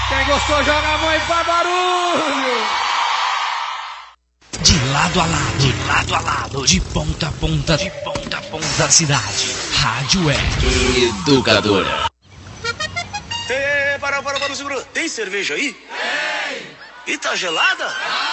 Quem gostou, joga a mão e faz barulho! De lado a lado, de ponta a ponta, da cidade. Rádio Web Educadora. Para, segura. Tem cerveja aí? Tem. E tá gelada?